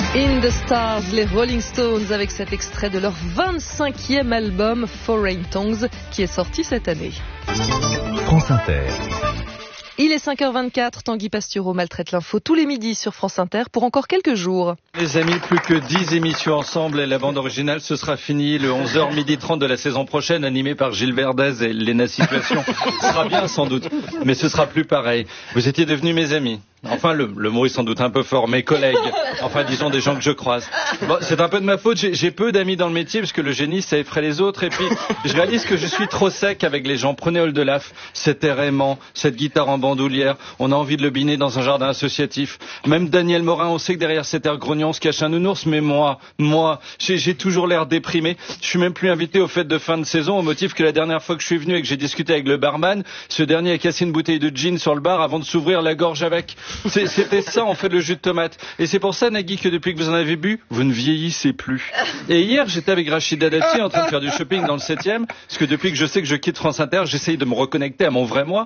In the Stars, les Rolling Stones avec cet extrait de leur 25e album Foreign Tongues qui est sorti cette année. France Inter. Il est 5h24, Tanguy Pastureau maltraite l'info tous les midis sur France Inter pour encore quelques jours. Les amis, plus que 10 émissions ensemble et la bande originale, ce sera fini le 11h30 de la saison prochaine, animé par Gilles Verdez et Léna Situation. Ce sera bien sans doute, mais ce sera plus pareil. Vous étiez devenus mes amis. Enfin, le mot est sans doute un peu fort, mes collègues. Enfin, disons des gens que je croise. Bon, c'est un peu de ma faute, j'ai peu d'amis dans le métier parce que le génie, ça effraie les autres. Et puis, je réalise que je suis trop sec avec les gens. Prenez Oldelaf, cet air aimant, cette guitare en bandoulière. On a envie de le biner dans un jardin associatif. Même Daniel Morin, on sait que derrière cet air grognon se cache un nounours. Mais moi, j'ai toujours l'air déprimé. Je suis même plus invité aux fêtes de fin de saison au motif que la dernière fois que je suis venu et que j'ai discuté avec le barman, ce dernier a cassé une bouteille de gin sur le bar avant de s'ouvrir la gorge avec. C'était ça, en fait, le jus de tomate. Et c'est pour ça, Nagui, que depuis que vous en avez bu, vous ne vieillissez plus. Et hier, j'étais avec Rachida Dati en train de faire du shopping dans le 7e, parce que depuis que je sais que je quitte France Inter, j'essaye de me reconnecter à mon vrai moi.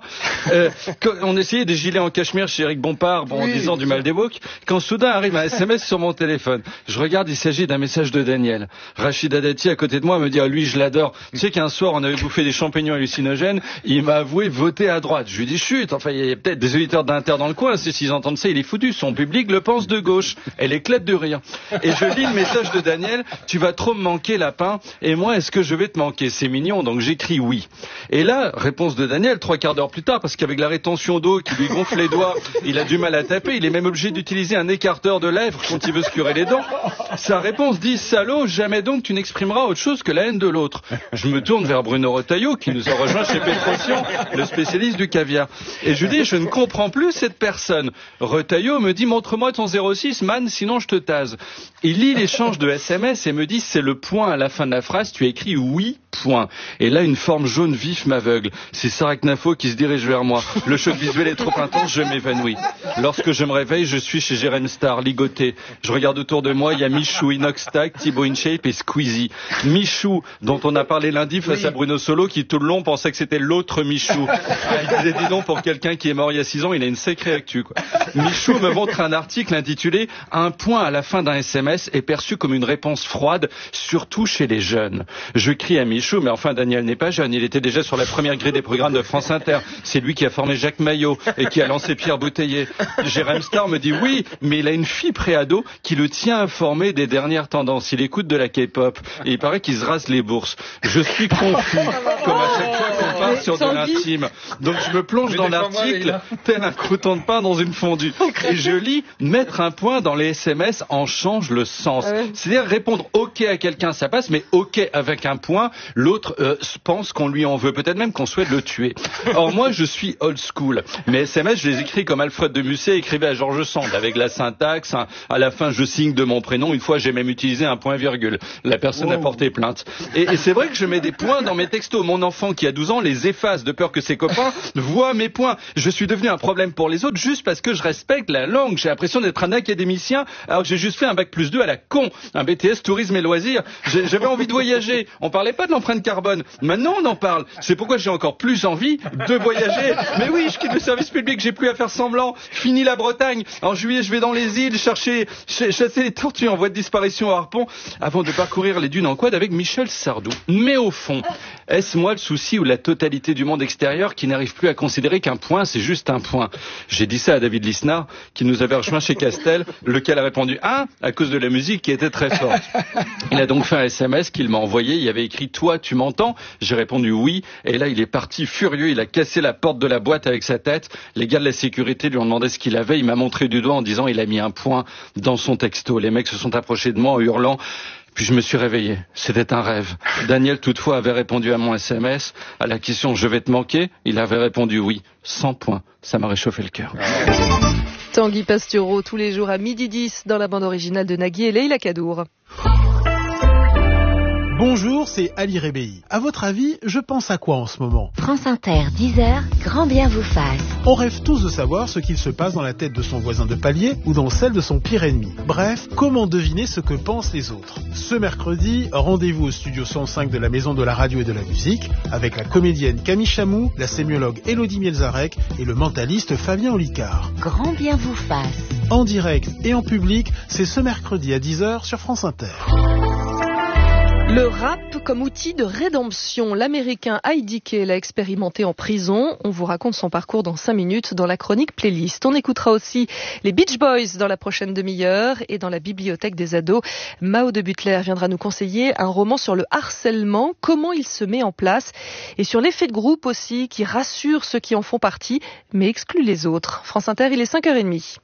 On essayait des gilets en cachemire chez Eric Bompard, en disant du mal des woke, quand soudain arrive un SMS sur mon téléphone. Je regarde, il s'agit d'un message de Daniel. Rachida Dati, à côté de moi, me dit, ah, lui, je l'adore. Tu sais qu'un soir, on avait bouffé des champignons hallucinogènes, il m'a avoué voter à droite. Je lui dis, chut, enfin, il y a peut-être des auditeurs d'Inter dans le coin, s'ils entendent ça, il est foutu. Son public le pense de gauche. Elle éclate de rire. Et je lis le message de Daniel, tu vas trop me manquer, lapin, et moi, est-ce que je vais te manquer? C'est mignon, donc j'écris oui. Et là, réponse de Daniel, 3/4 d'heure plus tard, parce qu'avec la rétention d'eau qui lui gonfle les doigts, il a du mal à taper, il est même obligé d'utiliser un écarteur de lèvres quand il veut se curer les dents. Sa réponse dit, salaud, jamais donc tu n'exprimeras autre chose que la haine de l'autre. Je me tourne vers Bruno Retailleau, qui nous a rejoint chez Petrosian, le spécialiste du caviar. Et je lui dis, je ne comprends plus cette personne. Retailleau me dit, montre-moi ton 06, man, sinon je te tase. Il lit l'échange de SMS et me dit, c'est le point à la fin de la phrase, tu as écrit oui, point. Et là, une forme jaune vif m'aveugle. C'est Sarah Knafo qui se dirige vers moi. Le choc visuel est trop intense, je m'évanouis. Lorsque je me réveille, je suis chez Jérém Star, ligoté. Je regarde autour de moi, il y a Michou, Inoxtag, Thibaut InShape et Squeezie. Michou, dont on a parlé lundi face à Bruno Solo, qui tout le long pensait que c'était l'autre Michou. Il disait, dis donc, pour quelqu'un qui est mort il y a 6 ans, il a une sacrée actu, quoi. Michou me montre un article intitulé « Un point à la fin d'un SMS est perçu comme une réponse froide, surtout chez les jeunes ». Je crie à Michou, mais enfin Daniel n'est pas jeune, il était déjà sur la première grille des programmes de France Inter. C'est lui qui a formé Jacques Maillot et qui a lancé Pierre Bouteiller. Jérém Star me dit « Oui, mais il a une fille préado qui le tient informé des dernières tendances. Il écoute de la K-pop et il paraît qu'il se rase les bourses. » Je suis confus, comme à chaque fois qu'on part sur de l'intime. Donc je me plonge dans l'article, tel un crouton de pain dans une fondue. Et je lis, mettre un point dans les SMS en change le sens. C'est-à-dire répondre OK à quelqu'un, ça passe, mais OK avec un point, l'autre pense qu'on lui en veut, peut-être même qu'on souhaite le tuer. Or moi, je suis old school. Mes SMS, je les écris comme Alfred de Musset écrivait à Georges Sand, avec la syntaxe, à la fin, je signe de mon prénom. Une fois, j'ai même utilisé un point-virgule. La personne a porté plainte. Et c'est vrai que je mets des points dans mes textos. Mon enfant, qui a 12 ans, les efface de peur que ses copains voient mes points. Je suis devenu un problème pour les autres juste parce que je respecte la langue. J'ai l'impression d'être un académicien alors que j'ai juste fait un bac+2 à la con, un BTS tourisme et loisirs. J'avais envie de voyager. On parlait pas de l'empreinte carbone. Maintenant, on en parle. C'est pourquoi j'ai encore plus envie de voyager. Mais oui, je quitte le service public, j'ai plus à faire semblant. Fini la Bretagne. En juillet, je vais dans les îles chasser les tortues en voie de disparition au harpon avant de parcourir les dunes en quad avec Michel Sardou. Mais au fond, est-ce moi le souci ou la totalité du monde extérieur qui n'arrive plus à considérer qu'un point, c'est juste un point? J'ai dit ça à David Lisnard, qui nous avait rejoint chez Castel, lequel a répondu « Ah !» à cause de la musique qui était très forte. Il a donc fait un SMS qu'il m'a envoyé, il y avait écrit « Toi, tu m'entends ?» J'ai répondu « Oui » et là il est parti furieux, il a cassé la porte de la boîte avec sa tête. Les gars de la sécurité lui ont demandé ce qu'il avait, il m'a montré du doigt en disant il a mis un point dans son texto. Les mecs se sont approchés de moi en hurlant. Puis je me suis réveillé. C'était un rêve. Daniel, toutefois, avait répondu à mon SMS. À la question « Je vais te manquer ?» il avait répondu oui. 100 points. Ça m'a réchauffé le cœur. Tanguy Pastureau, tous les jours à 12h10 dans la bande originale de Nagui et Leïla Kadour. Bonjour, c'est Ali Rebéi. À votre avis, je pense à quoi en ce moment ? France Inter, 10h, grand bien vous fasse. On rêve tous de savoir ce qu'il se passe dans la tête de son voisin de palier ou dans celle de son pire ennemi. Bref, comment deviner ce que pensent les autres ? Ce mercredi, rendez-vous au studio 105 de la Maison de la Radio et de la Musique avec la comédienne Camille Chamou, la sémiologue Élodie Mielzarek et le mentaliste Fabien Olicard. Grand bien vous fasse. En direct et en public, c'est ce mercredi à 10h sur France Inter. Le rap comme outil de rédemption. L'américain IDK l'a expérimenté en prison. On vous raconte son parcours dans 5 minutes dans la chronique playlist. On écoutera aussi les Beach Boys dans la prochaine demi-heure et dans la bibliothèque des ados. Mao de Butler viendra nous conseiller un roman sur le harcèlement, comment il se met en place et sur l'effet de groupe aussi qui rassure ceux qui en font partie mais exclut les autres. France Inter, il est 5h30.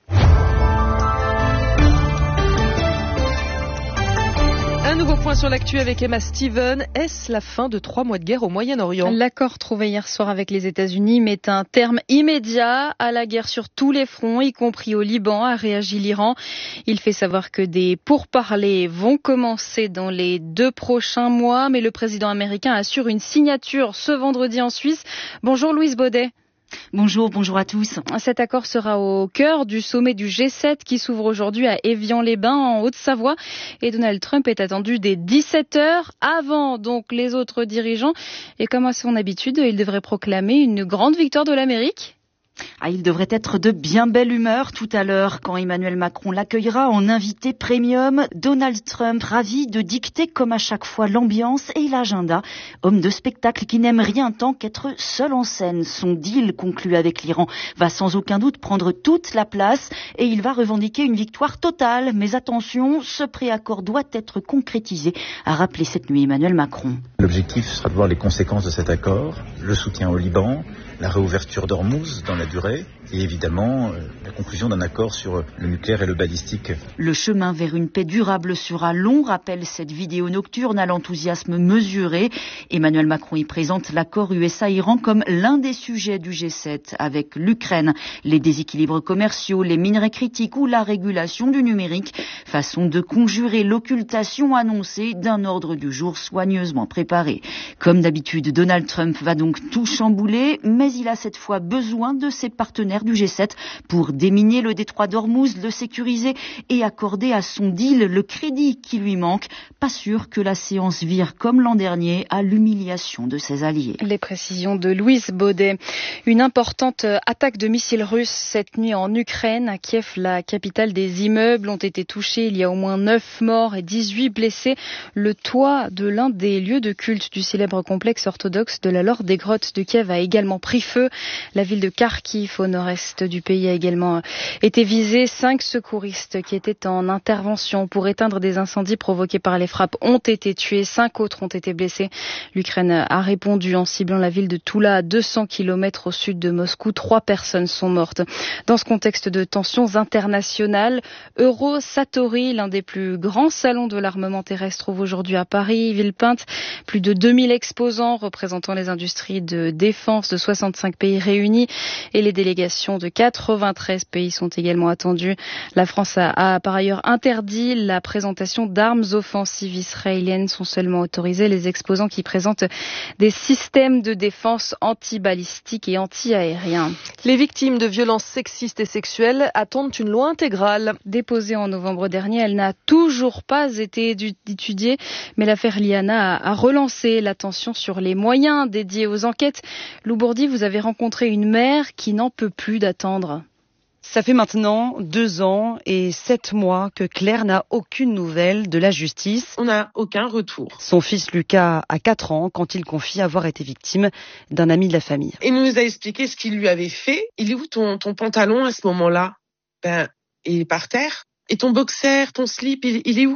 Un nouveau point sur l'actu avec Emma Steven. Est-ce la fin de 3 mois de guerre au Moyen-Orient ? L'accord trouvé hier soir avec les États-Unis met un terme immédiat à la guerre sur tous les fronts, y compris au Liban, a réagi l'Iran. Il fait savoir que des pourparlers vont commencer dans les 2 prochains mois, mais le président américain assure une signature ce vendredi en Suisse. Bonjour Louise Baudet. Bonjour à tous. Cet accord sera au cœur du sommet du G7 qui s'ouvre aujourd'hui à Évian-les-Bains en Haute-Savoie et Donald Trump est attendu dès 17h avant donc les autres dirigeants et comme à son habitude, il devrait proclamer une grande victoire de l'Amérique. Il devrait être de bien belle humeur tout à l'heure quand Emmanuel Macron l'accueillera en invité premium. Donald Trump, ravi de dicter comme à chaque fois l'ambiance et l'agenda. Homme de spectacle qui n'aime rien tant qu'être seul en scène. Son deal conclu avec l'Iran va sans aucun doute prendre toute la place et il va revendiquer une victoire totale. Mais attention, ce préaccord doit être concrétisé, a rappelé cette nuit Emmanuel Macron. L'objectif sera de voir les conséquences de cet accord, le soutien au Liban, la réouverture d'Ormuz dans la durée et évidemment la conclusion d'un accord sur le nucléaire et le balistique. Le chemin vers une paix durable sera long, rappelle cette vidéo nocturne à l'enthousiasme mesuré. Emmanuel Macron y présente l'accord USA-Iran comme l'un des sujets du G7 avec l'Ukraine, les déséquilibres commerciaux, les minerais critiques ou la régulation du numérique. Façon de conjurer l'occultation annoncée d'un ordre du jour soigneusement préparé. Comme d'habitude, Donald Trump va donc tout chambouler, mais il a cette fois besoin de ses partenaires du G7 pour déminer le détroit d'Ormuz, le sécuriser et accorder à son deal le crédit qui lui manque. Pas sûr que la séance vire comme l'an dernier à l'humiliation de ses alliés. Les précisions de Louise Baudet. Une importante attaque de missiles russes cette nuit en Ukraine. À Kiev, la capitale, des immeubles ont été touchés. Il y a au moins 9 morts et 18 blessés. Le toit de l'un des lieux de culte du célèbre complexe orthodoxe de la Laure des Grottes de Kiev a également pris feu. La ville de Kharkiv, au nord-est du pays, a également été visée. 5 secouristes qui étaient en intervention pour éteindre des incendies provoqués par les frappes ont été tués. 5 autres ont été blessés. L'Ukraine a répondu en ciblant la ville de Toula à 200 km au sud de Moscou. 3 personnes sont mortes. Dans ce contexte de tensions internationales, Eurosatori, l'un des plus grands salons de l'armement terrestre, trouve aujourd'hui à Paris, Villepinte. Plus de 2000 exposants représentant les industries de défense de 65 pays réunis et les délégations de 93 pays sont également attendues. La France a par ailleurs interdit la présentation d'armes offensives israéliennes. Sont seulement autorisés les exposants qui présentent des systèmes de défense anti-balistiques et anti-aériens. Les victimes de violences sexistes et sexuelles attendent une loi intégrale. Déposée en novembre dernier, elle n'a toujours pas été étudiée, mais l'affaire Liana a relancé l'attention sur les moyens dédiés aux enquêtes. Lou Bourdi, vous avez rencontré une mère qui n'en peut plus d'attendre. Ça fait maintenant 2 ans et 7 mois que Claire n'a aucune nouvelle de la justice. On n'a aucun retour. Son fils Lucas a 4 ans quand il confie avoir été victime d'un ami de la famille. Il nous a expliqué ce qu'il lui avait fait. Il est où ton pantalon à ce moment-là ? Il est par terre. Et ton boxer, ton slip, il est où ?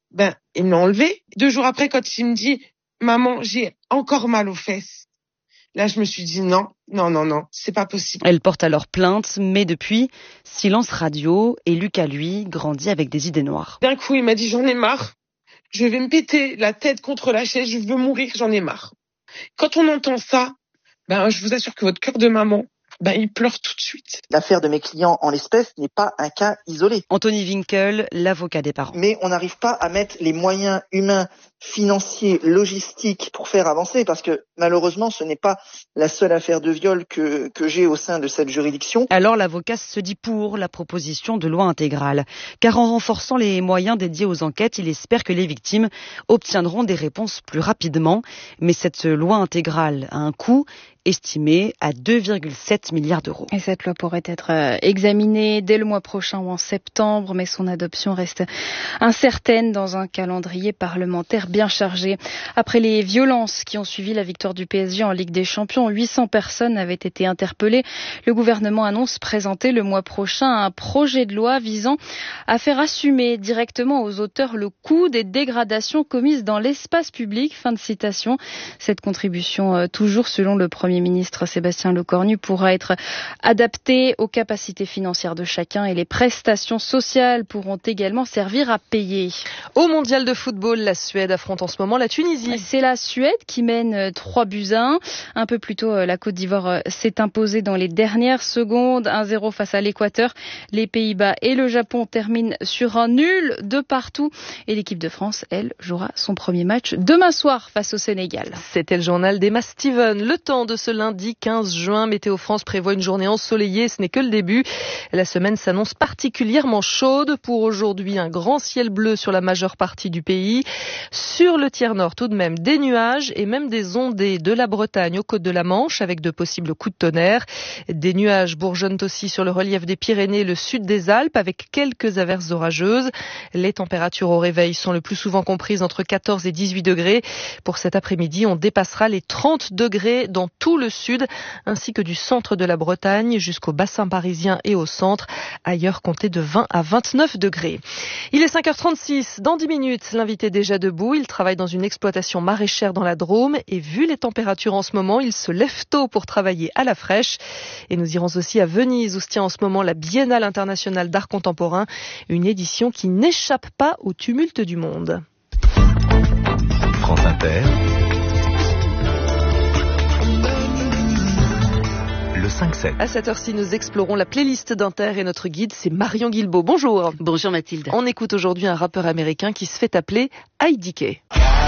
Il me l'a enlevé. 2 jours après, quand il me dit « Maman, j'ai encore mal aux fesses », là, je me suis dit non, c'est pas possible. Elle porte alors plainte, mais depuis, silence radio et Lucas, lui, grandit avec des idées noires. D'un coup, il m'a dit j'en ai marre. Je vais me péter la tête contre la chaise, je veux mourir, j'en ai marre. Quand on entend ça, je vous assure que votre cœur de maman, il pleure tout de suite. L'affaire de mes clients en l'espèce n'est pas un cas isolé. Anthony Winkel, l'avocat des parents. Mais on n'arrive pas à mettre les moyens humains, financiers, logistiques pour faire avancer, parce que malheureusement, ce n'est pas la seule affaire de viol que j'ai au sein de cette juridiction. Alors l'avocat se dit pour la proposition de loi intégrale, car en renforçant les moyens dédiés aux enquêtes, il espère que les victimes obtiendront des réponses plus rapidement. Mais cette loi intégrale a un coût estimé à 2,7 milliards d'euros. Et cette loi pourrait être examinée dès le mois prochain ou en septembre, mais son adoption reste incertaine dans un calendrier parlementaire bien chargé. Après les violences qui ont suivi la victoire du PSG en Ligue des Champions, 800 personnes avaient été interpellées. Le gouvernement annonce présenter le mois prochain un projet de loi visant à faire assumer directement aux auteurs le coût des dégradations commises dans l'espace public. Fin de citation. Cette contribution, toujours selon le Premier ministre Sébastien Lecornu, pourra être adaptée aux capacités financières de chacun et les prestations sociales pourront également servir à payer. Au mondial de football, la Suède affronte en ce moment la Tunisie. C'est la Suède qui mène 3-1. Un peu plus tôt, la Côte d'Ivoire s'est imposée dans les dernières secondes, 1-0 face à l'Équateur. Les Pays-Bas et le Japon terminent sur un nul de partout. Et l'équipe de France, elle, jouera son premier match demain soir face au Sénégal. C'était le journal d'Emma Steven. Le temps de ce lundi 15 juin, Météo France prévoit une journée ensoleillée, ce n'est que le début. La semaine s'annonce particulièrement chaude. Pour aujourd'hui, un grand ciel bleu sur la majeure partie du pays. Sur le tiers nord, tout de même, des nuages et même des ondées de la Bretagne aux côtes de la Manche avec de possibles coups de tonnerre. Des nuages bourgeonnent aussi sur le relief des Pyrénées et le sud des Alpes avec quelques averses orageuses. Les températures au réveil sont le plus souvent comprises entre 14 et 18 degrés. Pour cet après-midi, on dépassera les 30 degrés dans tout le sud, ainsi que du centre de la Bretagne jusqu'au bassin parisien et au centre. Ailleurs, comptez de 20 à 29 degrés. Il est 5h36. Dans 10 minutes, l'invité est déjà debout. Il travaille dans une exploitation maraîchère dans la Drôme et vu les températures en ce moment, il se lève tôt pour travailler à la fraîche. Et nous irons aussi à Venise où se tient en ce moment la Biennale internationale d'art contemporain, une édition qui n'échappe pas au tumulte du monde. France Inter. Le 5-7. À cette heure-ci, nous explorons la playlist d'Inter et notre guide, c'est Marion Guilbault. Bonjour. Bonjour Mathilde. On écoute aujourd'hui un rappeur américain qui se fait appeler IDK.